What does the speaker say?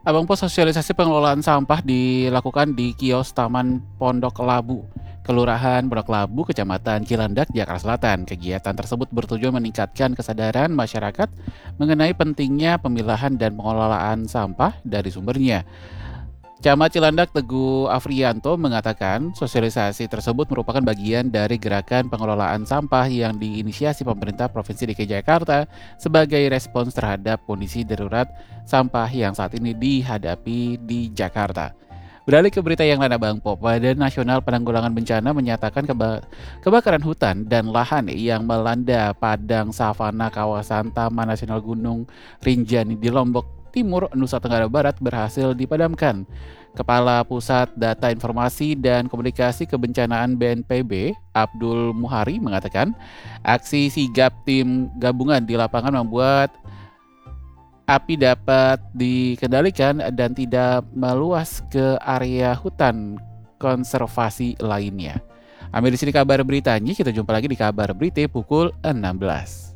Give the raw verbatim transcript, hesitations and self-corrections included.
Abang Pos sosialisasi pengelolaan sampah dilakukan di kios Taman Pondok Labu, Kelurahan Pondok Labu, Kecamatan Cilandak, Jakarta Selatan. Kegiatan tersebut bertujuan meningkatkan kesadaran masyarakat mengenai pentingnya pemilahan dan pengelolaan sampah dari sumbernya. Camat Cilandak Teguh Afrianto mengatakan sosialisasi tersebut merupakan bagian dari gerakan pengelolaan sampah yang diinisiasi pemerintah Provinsi D K I Jakarta sebagai respons terhadap kondisi darurat sampah yang saat ini dihadapi di Jakarta. Beralih ke berita yang lain, Bang Pop, Badan Nasional Penanggulangan Bencana menyatakan keba- kebakaran hutan dan lahan yang melanda padang savana kawasan Taman Nasional Gunung Rinjani di Lombok Timur, Nusa Tenggara Barat berhasil dipadamkan. Kepala Pusat Data Informasi dan Komunikasi Kebencanaan B N P B, Abdul Muhari, mengatakan aksi sigap tim gabungan di lapangan membuat api dapat dikendalikan dan tidak meluas ke area hutan konservasi lainnya. Ambil di sini kabar beritanya, kita jumpa lagi di kabar berita pukul enam belas.